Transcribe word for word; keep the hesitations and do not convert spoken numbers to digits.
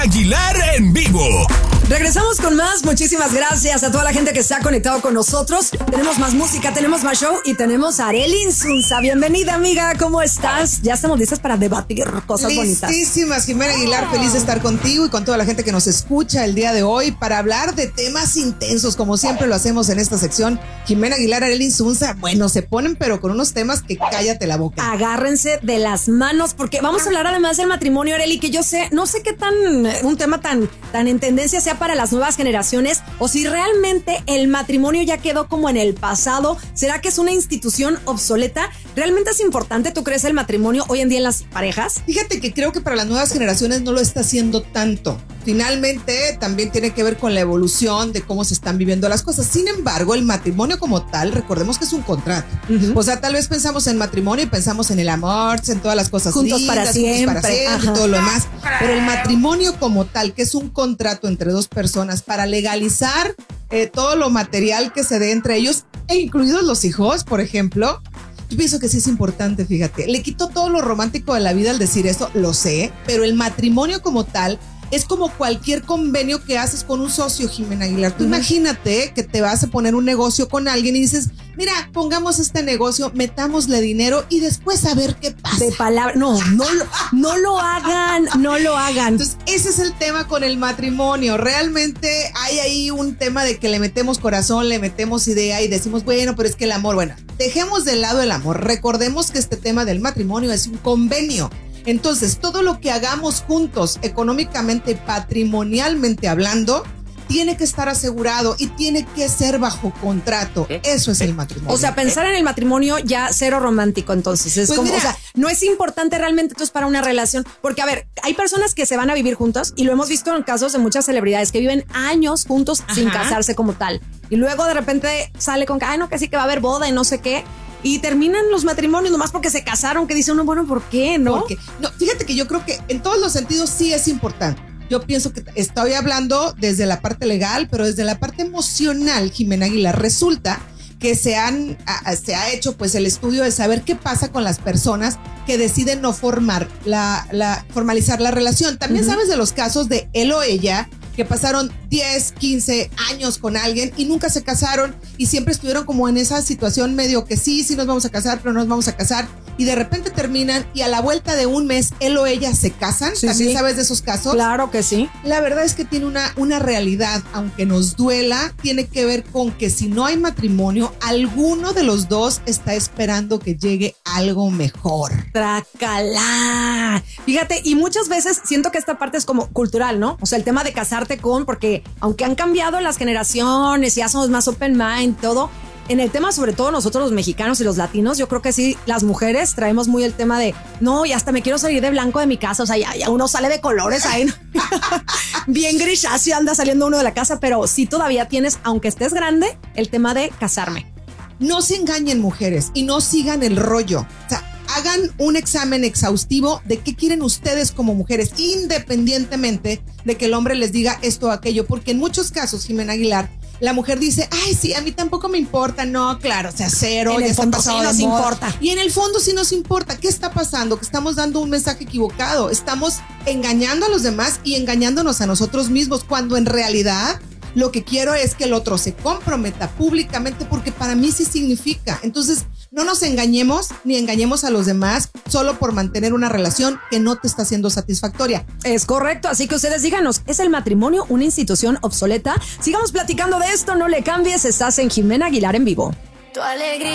Aguilar en vivo. Regresamos con más. Muchísimas gracias a toda la gente que se ha conectado con nosotros. Tenemos más música, tenemos más show y tenemos a Arely Insunza. Bienvenida, amiga. ¿Cómo estás? Ya estamos listas para debatir cosas bonitas. Listísimas, Jimena Aguilar. Feliz de estar contigo y con toda la gente que nos escucha el día de hoy para hablar de temas intensos, como siempre lo hacemos en esta sección. Jimena Aguilar, Arely Insunza. Bueno, se ponen pero con unos temas que cállate la boca. Agárrense de las manos porque vamos a hablar además del matrimonio, Arely, que yo sé, no sé qué tan, un tema tan, tan en tendencia sea para las nuevas generaciones o si realmente el matrimonio ya quedó como en el pasado. ¿Será que es una institución obsoleta? ¿Realmente es importante, tú crees, el matrimonio hoy en día en las parejas? Fíjate que creo que para las nuevas generaciones no lo está haciendo tanto. Finalmente también tiene que ver con la evolución de cómo se están viviendo las cosas. Sin embargo, el matrimonio como tal, recordemos que es un contrato. Uh-huh. O sea, tal vez pensamos en matrimonio y pensamos en el amor, en todas las cosas juntos lindas, para siempre, juntos para siempre y todo lo demás. Pero el matrimonio como tal, que es un contrato entre dos personas para legalizar eh, todo lo material que se dé entre ellos, e incluidos los hijos, por ejemplo. Yo pienso que sí es importante, fíjate. Le quito todo lo romántico de la vida al decir eso, lo sé, pero el matrimonio como tal es como cualquier convenio que haces con un socio, Jimena Aguilar. Tú uh-huh. imagínate que te vas a poner un negocio con alguien y dices, mira, pongamos este negocio, metámosle dinero y después a ver qué pasa. De palabra, no, no, no lo hagan, no lo hagan. Entonces, ese es el tema con el matrimonio. Realmente hay ahí un tema de que le metemos corazón, le metemos idea y decimos, bueno, pero es que el amor, bueno, dejemos de lado el amor. Recordemos que este tema del matrimonio es un convenio. Entonces, todo lo que hagamos juntos, económicamente, patrimonialmente hablando, tiene que estar asegurado y tiene que ser bajo contrato. Eso es el matrimonio. O sea, pensar en el matrimonio ya cero romántico, entonces. Es pues como, mira, o sea, no es importante realmente entonces para una relación. Porque, a ver, hay personas que se van a vivir juntos y lo hemos visto en casos de muchas celebridades que viven años juntos Ajá. sin casarse como tal. Y luego de repente sale con que, ay, no, que sí que va a haber boda y no sé qué. Y terminan los matrimonios nomás porque se casaron, que dice uno, bueno, ¿por qué? ¿No? Porque, no, fíjate que yo creo que en todos los sentidos sí es importante. Yo pienso que estoy hablando desde la parte legal, pero desde la parte emocional, Jimena Aguilar, resulta que se han a, se ha hecho pues el estudio de saber qué pasa con las personas que deciden no formar la, la formalizar la relación. También uh-huh. sabes de los casos de él o ella que pasaron diez, quince años con alguien y nunca se casaron y siempre estuvieron como en esa situación medio que sí, sí nos vamos a casar, pero no nos vamos a casar y de repente terminan y a la vuelta de un mes él o ella se casan. Sí, ¿También sí. sabes de esos casos? Claro que sí. La verdad es que tiene una, una realidad, aunque nos duela, tiene que ver con que si no hay matrimonio, alguno de los dos está esperando que llegue algo mejor. Trácala. Fíjate, y muchas veces siento que esta parte es como cultural, ¿no? O sea, el tema de casarte con, porque aunque han cambiado las generaciones, ya somos más open mind, todo, en el tema sobre todo nosotros los mexicanos y los latinos, yo creo que sí, las mujeres traemos muy el tema de, no, y hasta me quiero salir de blanco de mi casa, o sea, ya, ya uno sale de colores ahí, ¿no? Bien grisáceo anda saliendo uno de la casa, pero sí todavía tienes, aunque estés grande, el tema de casarme. No se engañen, mujeres, y no sigan el rollo. O sea, hagan un examen exhaustivo de qué quieren ustedes como mujeres, independientemente de que el hombre les diga esto o aquello, porque en muchos casos, Jimena Aguilar, la mujer dice, ay, sí, a mí tampoco me importa. No, claro, o sea, cero. En el fondo sí nos importa. Y en el fondo sí nos importa. ¿Qué está pasando? Que estamos dando un mensaje equivocado. Estamos engañando a los demás y engañándonos a nosotros mismos, cuando en realidad lo que quiero es que el otro se comprometa públicamente, porque para mí sí significa. Entonces, no nos engañemos ni engañemos a los demás solo por mantener una relación que no te está siendo satisfactoria. Es correcto, así que ustedes díganos, ¿es el matrimonio una institución obsoleta? Sigamos platicando de esto, no le cambies, estás en Jimena Aguilar en vivo. Tu alegría.